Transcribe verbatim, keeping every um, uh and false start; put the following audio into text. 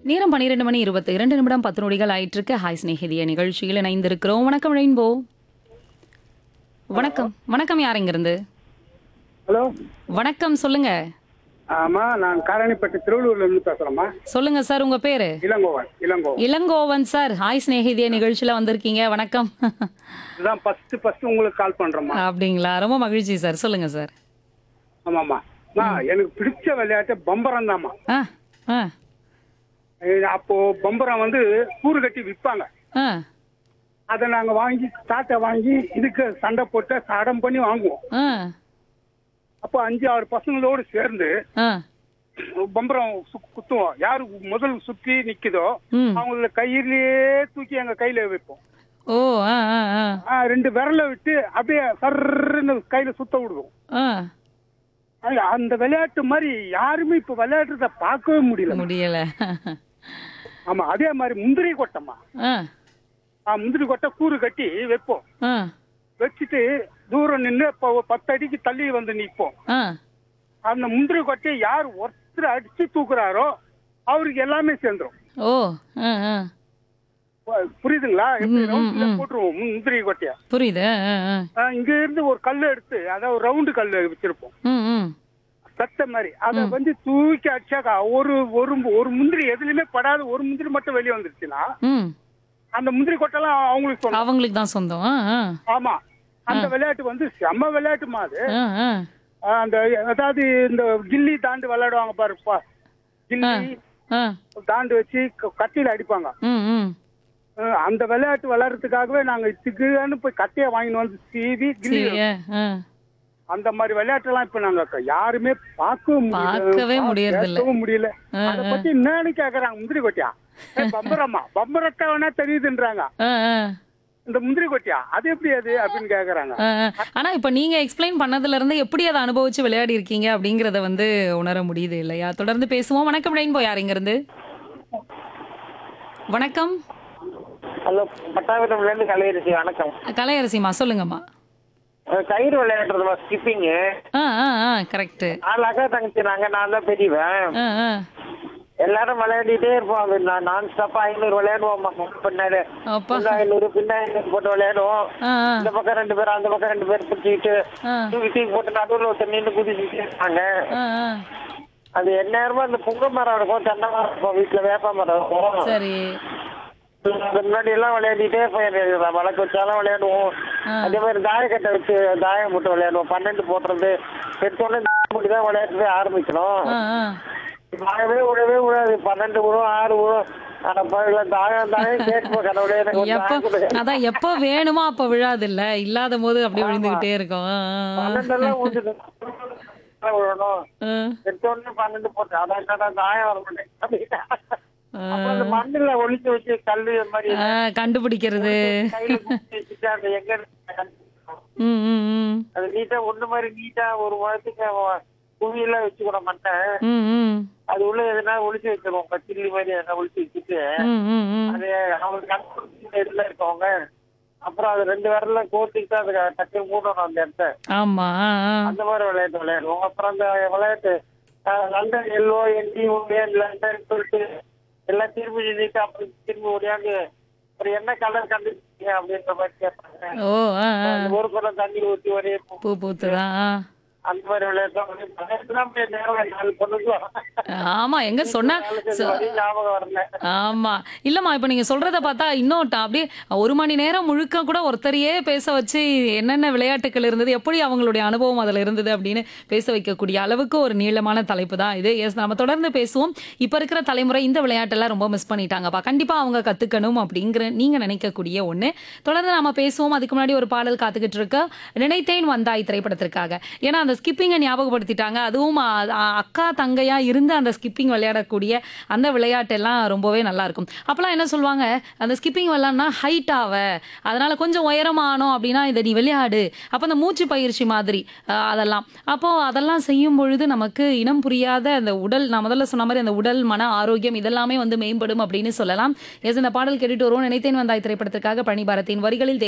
நேரம் பன்னிரண்டு மணி இருபத்தி இரண்டு நிமிடம் பத்து நொடிகள் ஆயிட்டிருக்கு. ஹாய் ஸ்நேகிதிய நிகழ்ச்சியில் இணைந்திருக்கிறோம். வணக்கம் ரெயின்போ. வணக்கம் வணக்கம். யார் இங்கிருந்து? ஹலோ, வணக்கம், சொல்லுங்க. ஆமா, நான் காரணிப்பட்டு திருவள்ளூர்ல இருந்து பேசுறேம்மா. சொல்லுங்க சார், உங்க பேரு? இளங்கோவன். இளங்கோவன். இளங்கோவன் சார். ஹாய் ஸ்நேகிதிய நிகழ்ச்சியில வந்திருக்கீங்க. வணக்கம். இதுதான் ஃபர்ஸ்ட் ஃபர்ஸ்ட் உங்களுக்கு கால் பண்றேம்மா. அப்படிங்களா? ரொம்ப மகிழ்ச்சி சார். சொல்லுங்க சார். ஆமாம்மா, நான் எனக்கு பிடிச்ச விளையாட்டு பம்பரம் தாம்மா. ஆ ஆ அப்போ பம்பரம் வந்து கூறு கட்டி விற்பாங்க. ஆ அதை நாங்க வாங்கி சாட்டை வாங்கி இதுக்கு சண்டை போட்டு சடம் பண்ணி வாங்குவோம். ஆ அப்போ அஞ்சு ஆறு பசங்களோடு சேர்ந்து ஆ பம்பரம் சு- குத்துவோம். யாரு முதல் சுத்தி நிக்குதோ ம். அவங்கள கையிலேயே தூக்கி எங்க கையில வைப்போம். ஓ ஆ ஆ ஆ ஆ, ரெண்டு விரல விட்டு அப்படியே சர்ன்னு கையில சுத்த விடுவோம். ஆ ஐயா, அந்த விளையாட்டு மாதிரி யாருமே இப்ப விளையாடுறத பார்க்கவே முடியல. முடியல. ஆமா, அதே மாதிரி முந்திரி கொட்டம்மா. ஆ ஆ, முந்திரி கொட்டை கூறு கட்டி வைப்போம். ஆ வச்சுட்டு தூரம் நின்று இப்போ ஒரு பத்து அடிக்கு தள்ளி வந்து நிற்போம். ஆ அந்த முந்திரி கொட்டையை யார் ஒருத்தர் அடிச்சு தூக்குறாரோ அவருக்கு எல்லாமே சேர்ந்துரும். ஓ ஆ ஆ புரியுதுங்களா? எப்படி ம், ம், ரவுண்ட்ல ம். போட்டுருவோம் முந்திரி கொட்டைய. புரியுது. ஆ ஆ ஆ, இங்க இருந்து ஒரு கல் எடுத்து அதாவது ரவுண்டு கல் வச்சிருப்போம் ம் ம் சத்த மாதிரி. அதை வந்து தூக்கி அடிச்சாக்கா ஒரு ஒரு ஒரு முந்திரி எதுலயுமே படாத ஒரு முந்திரி மட்டும் வெளியே வந்துருச்சுன்னா ம் அந்த முந்திரி கொட்டெல்லாம் அவங்களுக்கு சொந்தம். அவங்களுக்கு தான் சொந்தம். ஆ ஆ ஆமா, அந்த விளையாட்டு வந்து செம்ம விளையாட்டுமா அது. ஆ ஆ ஆ, அந்த அதாவது இந்த கில்லி தாண்டு விளையாடுவாங்க பாருப்பா. கில்லி ஆ தாண்டு வச்சு க- கட்டியில அடிப்பாங்க. ம் ம் ஆ, அந்த விளையாட்டு விளையாடுறதுக்காகவே நாங்க இதுக்குன்னு போய் கட்டையை வாங்கிட்டு வந்து சீவி கில்லி சரி, ஆ, ஆ. அந்த மாதிரி விளையாட்டு எல்லாம் இப்ப நாங்க க- யாருமே பார்க்கவும் பார்க்கவே முடியல, முடியறது இல்ல. பேசவும் முடியல. ஆ, அத ஆ. பத்தி என்னன்னு கேக்குறாங்க. முந்திரி கொட்டியா? ஏய், பம்பரம்மா, பம்பரத்தை வேணா தெரியுதுன்றாங்க. ஆ, ஆ, இந்த முந்திரி கொட்டியா அது எப்படி அது அப்படின்னு கேக்குறாங்க. ஆ, ஆ. ஆனா இப்ப நீங்க எக்ஸ்பிளைன் பண்ணதுல இருந்து எப்படி அதை அனுபவிச்சு விளையாடி இருக்கீங்க அப்படிங்கறத வந்து உணர முடியுது இல்லையா? தொடர்ந்து பேசுவோம். வணக்கம் ரெயின்போ. யார் இங்க இருந்து? வணக்கம். ஹலோ, பட்டாபிரம்ல இருந்து கலையரசி. வணக்கம். கலையரசிமா, சொல்லுங்கம்மா. அஹ் கயிறு விளையாடுறதுமா, ஸ்கிப்பிங்கு. ஆ ஆ ஆ கரெக்ட். நாலு அக்கா தங்கச்சி நாங்க, நான் தான் பெரியவன். ஆ ஆ எல்லாரும் விளையாடிட்டே இருப்போம். அது நான் நான் ஸ்டாப்பா ஐநூறு விளையாடுவோம். பின்னாடி அப்பா. முன்ன ஐநூறு பின்ன ஐநூறு போட்டு விளையாடுவோம். ஆ ஆ இந்த பக்கம் ரெண்டு பேரும் அந்த பக்கம் ரெண்டு பேரும் பிடிச்சிக்கிட்டு ஆ தூக்கி தூக்கி போட்டு நடுவில் ஒருத்தர் நின்று குதிச்சுட்டே இருப்பாங்க. ஆ ஆ அது எந்நேரமா அந்த புங்க மரம் இருக்கும், தென்னை மரம் இருக்கும், வீட்டுல வேப்ப மரம் இருக்கும். சரி. அதுக்கு முன்னாடி எல்லாம் விளையாடிட்டே போயிருக்கோம். வழக்கு வச்சாலும் விளையாடுவோம். ஆ. அதே மாதிரி தாயக்கட்டை வச்சு தாயம் போட்டு விளையாடுவோம். பன்னெண்டு போட்டுறது எடுத்தோடனே தாயம் தான் விளையாட்டுவே ஆரம்பிக்கணும். ஆ ஆ தாயவே விடவே விடாது. பன்னெண்டு விடும், ஆறு விடும். ஆனா பல தாயம் தாயம் கேட்போம். கடவுளே எனக்கு ஒரு எப்ப தாயம் கொடுங்க. அதான் எப்ப வேணுமோ அப்ப விழாது இல்ல, இல்லாத போது அப்படியே விழுந்துகிட்டே இருக்கும். ஆ, ஆ, பன்னெண்டெல்லாம் விழுந்துட்டு விடணும். ஆ. எடுத்தோடனே பன்னெண்டு போட்டு அதான் என்னடா தாயம் வர மாட்டேன். ஆ. அப்புறம் அந்த மண்ணுல ஒளிச்சு வச்சு கல்லு மாதிரி ஆ, கண்டுபிடிக்கிறது. கையில குத்தி வச்சுட்டு அந்த எங்க இருக்கு ம் ம் ம் அது நீட்டா ஒண்ணு மாதிரி நீட்டா ஒரு முழத்துக்கு குவியெல்லாம் வச்சுக்கூட மாட்டேன். ம் ம் அது உள்ள எதுனா ஒளிச்சு வச்சிருவோம். சில்லி மாதிரி எதனா ஒளிச்சு வச்சுட்டு ம் ம் ம் அது அவங்க கண்டுபிடிச்ச இடத்துல இருக்கவங்க அப்புறம் அது ரெண்டு விரல கோர்த்துக்கிட்டு அது டக்கு மூடணும் அந்த இடத்த. ஆமா. ஆ, ஆ. அந்த மாதிரி விளையாட்டு விளையாடுவோம். அப்புறம் அந்த விளையாட்டு அஹ், லண்டன் எல்லோ என்டி லண்டன் சொல்லிட்டு எல்லாம் திரும்பி நின்றுட்டு அப்புறம் திரும்பி ஓடியாந்து ஒரு என்ன கலர் கண்டுபிடிச்சீங்க அப்படின்ற மாதிரி கேட்பாங்க. ஓ ஆ ஆ அந்த ஒரு குடம் தண்ணி ஊற்றி ஒரே பூ- பூ பூத்துதான். ஆ. அந்த மாதிரி விளையாட்டு நேரம் நாலு பொண்ணுக்கும் ஆமா, எங்க சொன்ன சொ- ஞாபகம் வரல. ஆமா. இல்லம்மா, இப்ப நீங்க சொல்றத பார்த்தா இன்னும் ட- அப்படியே ஒரு மணி நேரம் முழுக்க கூட ஒருத்தரையே பேச வச்சு என்னென்ன விளையாட்டுகள் இருந்தது, எப்படி அவங்களுடைய அனுபவம் அதுல இருந்தது அப்படின்னு பேச வைக்கக்கூடிய அளவுக்கு ஒரு நீளமான தலைப்பு தான் இது. எஸ், நம்ம தொடர்ந்து பேசுவோம். இப்ப இருக்கிற தலைமுறை இந்த விளையாட்டெல்லாம் ரொம்ப மிஸ் பண்ணிட்டாங்கப்பா. கண்டிப்பா அவங்க கத்துக்கணும் அப்படிங்கிற நீங்க நினைக்கக்கூடிய ஒண்ணு. தொடர்ந்து நாம பேசுவோம். அதுக்கு முன்னாடி ஒரு பாடல் காத்துக்கிட்டு இருக்க, நினைத்தேன் வந்தாய் திரைப்படத்திற்காக. ஏன்னா அந்த ஸ்கிப்பிங்கை ஞாபகப்படுத்திட்டாங்க. அதுவும் அ, அ, அக்கா தங்கையா இருந்து அந்த ஸ்கிப்பிங் விளையாடக்கூடிய அந்த விளையாட்டெல்லாம் ரொம்பவே நல்லா இருக்கும். அப்பெல்லாம் என்ன சொல்லுவாங்க, அந்த ஸ்கிப்பிங் விளையாடினா ஹைட் ஆவ, அதனால கொஞ்சம் உயரமானோம் அப்படின்னா இதை நீ விளையாடு. அப்போ அந்த மூச்சு பயிற்சி மாதிரி அஹ், அதெல்லாம் அப்போ அதெல்லாம் செய்யும் பொழுது நமக்கு இனம் புரியாத அந்த உடல், நான் முதல்ல சொன்ன மாதிரி அந்த உடல் மன ஆரோக்கியம் இதெல்லாமே வந்து மேம்படும் அப்படின்னு சொல்லலாம். எஸ், இந்த பாடல் கேட்டுட்டு வருவோம். நினைத்தேன் வந்தாய் திரைப்படத்திற்காக பழனி பாரதியின் வரிகளில்